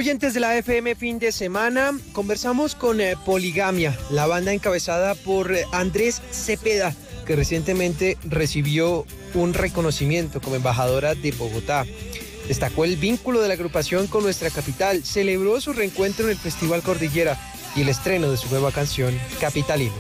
Oyentes de la FM fin de semana, conversamos con Poligamia, la banda encabezada por Andrés Cepeda, que recientemente recibió un reconocimiento como embajadora de Bogotá. Destacó el vínculo de la agrupación con nuestra capital, celebró su reencuentro en el Festival Cordillera y el estreno de su nueva canción, Capitalino.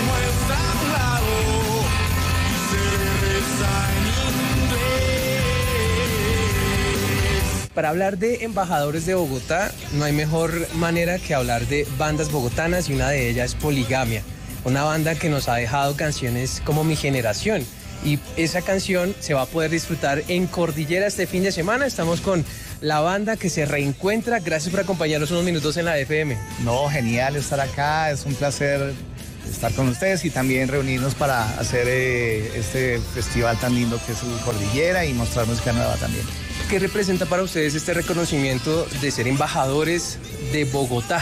Para hablar de embajadores de Bogotá, no hay mejor manera que hablar de bandas bogotanas y una de ellas es Poligamia, una banda que nos ha dejado canciones como Mi Generación. Y esa canción se va a poder disfrutar en Cordillera este fin de semana. Estamos con la banda que se reencuentra. Gracias por acompañarnos unos minutos en la FM. No, genial estar acá, es un placer estar con ustedes y también reunirnos para hacer este festival tan lindo que es el Cordillera y mostrar música nueva también. ¿Qué representa para ustedes este reconocimiento de ser embajadores de Bogotá?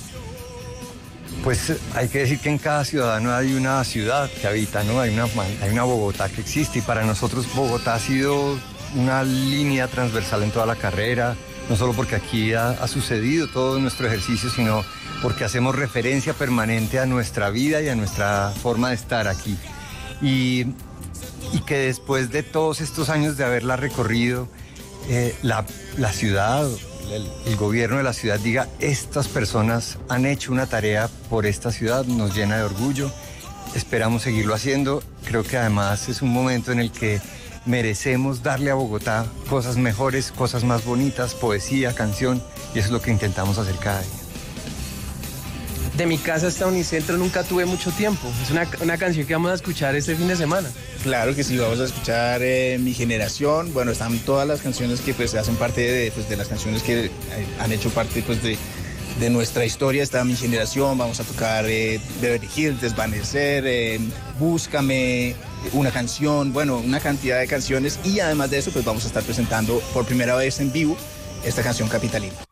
Pues hay que decir que en cada ciudadano hay una ciudad que habita, ¿no? Hay una Bogotá que existe y para nosotros Bogotá ha sido una línea transversal en toda la carrera, no solo porque aquí ha sucedido todo nuestro ejercicio, sino porque hacemos referencia permanente a nuestra vida y a nuestra forma de estar aquí. Y que después de todos estos años de haberla recorrido, la ciudad, el gobierno de la ciudad diga, estas personas han hecho una tarea por esta ciudad, nos llena de orgullo, esperamos seguirlo haciendo. Creo que además es un momento en el que merecemos darle a Bogotá cosas mejores, cosas más bonitas, poesía, canción, y eso es lo que intentamos hacer cada día. De mi casa hasta Unicentro nunca tuve mucho tiempo. Es una canción que vamos a escuchar este fin de semana. Claro que sí, vamos a escuchar Mi Generación. Bueno, están todas las canciones que pues hacen parte de las canciones que han hecho parte pues de nuestra historia. Está Mi Generación, vamos a tocar Beverly Hills, Desvanecer, Búscame, una canción, bueno, una cantidad de canciones. Y además de eso pues vamos a estar presentando por primera vez en vivo esta canción Capitalino.